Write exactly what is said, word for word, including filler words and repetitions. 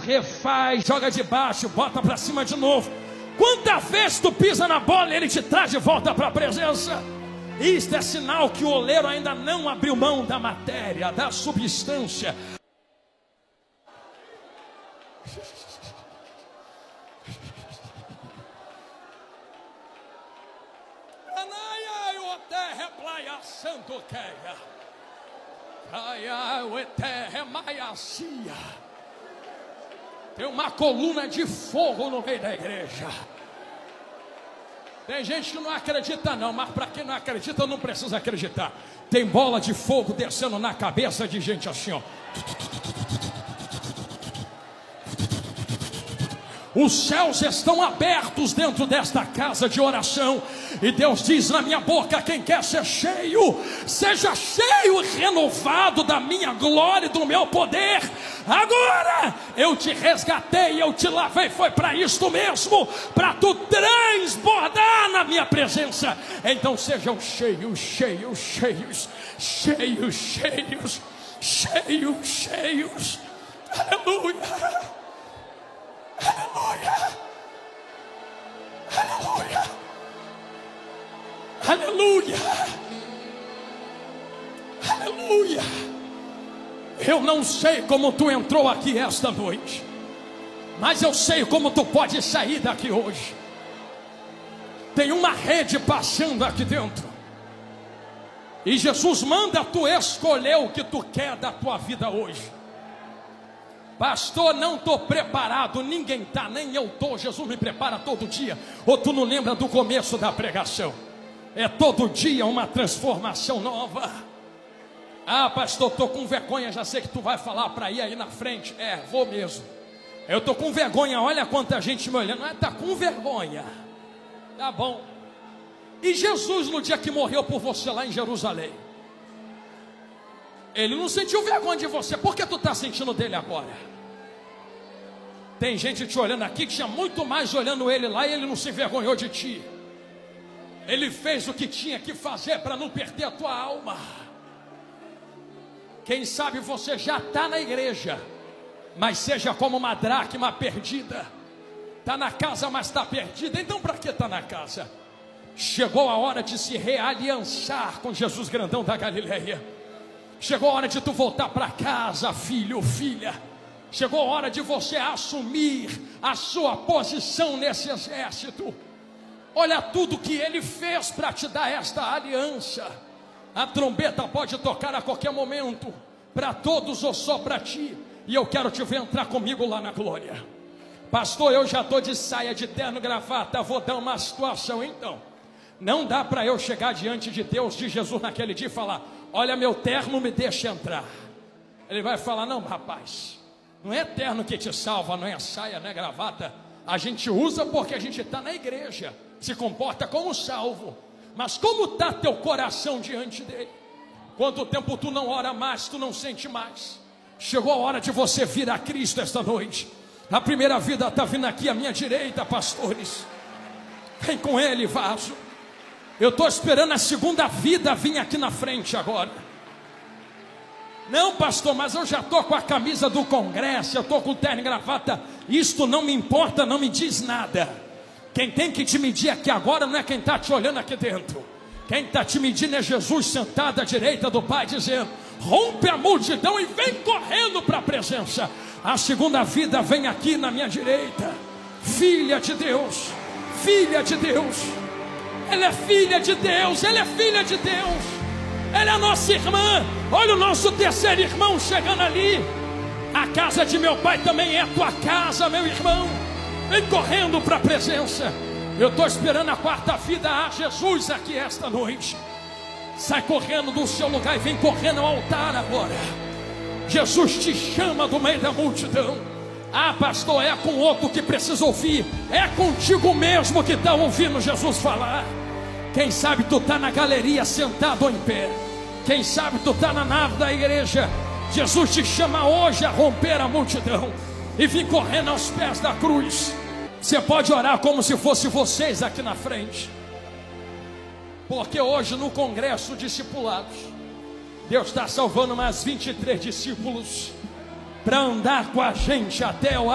refaz, joga de baixo, bota para cima de novo. Quantas vezes tu pisa na bola, ele te traz de volta para a presença. Isto é sinal que o oleiro ainda não abriu mão da matéria, da substância. Tem uma coluna de fogo no meio da igreja. Tem gente que não acredita não, mas para quem não acredita não precisa acreditar. Tem bola de fogo descendo na cabeça de gente assim, ó. Os céus estão abertos dentro desta casa de oração. E Deus diz na minha boca: quem quer ser cheio, seja cheio e renovado da minha glória e do meu poder. Agora eu te resgatei, eu te lavei, foi para isto mesmo, para tu transbordar na minha presença. Então sejam cheios, cheios, cheios, cheios, cheios, cheios, cheios. Aleluia. Aleluia, aleluia, aleluia, aleluia. Eu não sei como tu entrou aqui esta noite, mas eu sei como tu pode sair daqui hoje. Tem uma rede passando aqui dentro, e Jesus manda tu escolher o que tu quer da tua vida hoje. Pastor, não estou preparado. Ninguém está, nem eu estou. Jesus me prepara todo dia. Ou tu não lembra do começo da pregação? É todo dia uma transformação nova. Ah, pastor, estou com vergonha. Já sei que tu vai falar para ir aí na frente. É, vou mesmo. Eu estou com vergonha. Olha quanta gente me olhando. Ah, está com vergonha. Tá bom. E Jesus, no dia que morreu por você lá em Jerusalém, ele não sentiu vergonha de você. Por que tu está sentindo dele agora? Tem gente te olhando aqui que tinha muito mais olhando ele lá, e ele não se envergonhou de ti. Ele fez o que tinha que fazer para não perder a tua alma. Quem sabe você já está na igreja, mas seja como uma dracma perdida. Está na casa, mas está perdida. Então para que está na casa? Chegou a hora de se realiançar com Jesus grandão da Galileia. Chegou a hora de tu voltar para casa, filho, filha. Chegou a hora de você assumir a sua posição nesse exército. Olha tudo que ele fez para te dar esta aliança. A trombeta pode tocar a qualquer momento, para todos ou só para ti. E eu quero te ver entrar comigo lá na glória. Pastor, eu já estou de saia, de terno, gravata. Vou dar uma situação então. Não dá para eu chegar diante de Deus, de Jesus naquele dia e falar: olha, meu terno me deixa entrar. Ele vai falar: não, rapaz, não é terno que te salva, não é saia, não é gravata. A gente usa porque a gente está na igreja, se comporta como salvo. Mas como está teu coração diante dele? Quanto tempo tu não ora mais, tu não sente mais? Chegou a hora de você vir a Cristo esta noite. A primeira vida está vindo aqui à minha direita, pastores. Vem com ele, vaso. Eu estou esperando a segunda vida vir aqui na frente agora. Não, pastor, mas eu já estou com a camisa do congresso, eu estou com o terno e gravata. Isto não me importa, não me diz nada. Quem tem que te medir aqui agora não é quem está te olhando aqui dentro. Quem está te medindo é Jesus sentado à direita do Pai, dizendo: rompe a multidão e vem correndo para a presença. A segunda vida vem aqui na minha direita. Filha de Deus, filha de Deus. Ela é filha de Deus, ela é filha de Deus. Ela é a nossa irmã. Olha o nosso terceiro irmão chegando ali. A casa de meu pai também é tua casa, meu irmão. Vem correndo para a presença. Eu estou esperando a quarta vida. Ah, Jesus aqui esta noite. Sai correndo do seu lugar e vem correndo ao altar agora. Jesus te chama do meio da multidão. Ah, pastor, é com outro que precisa ouvir. É contigo mesmo que está ouvindo Jesus falar. Quem sabe tu está na galeria sentado ou em pé. Quem sabe tu está na nave da igreja. Jesus te chama hoje a romper a multidão e vir correndo aos pés da cruz. Você pode orar como se fosse vocês aqui na frente. Porque hoje no congresso discipulados, Deus está salvando mais vinte e três discípulos para andar com a gente até o